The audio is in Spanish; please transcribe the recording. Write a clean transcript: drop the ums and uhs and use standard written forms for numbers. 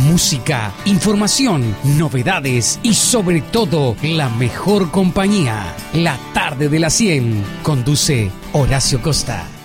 música, información, novedades y sobre todo la mejor compañía. La tarde de las 100. Conduce Horacio Costa.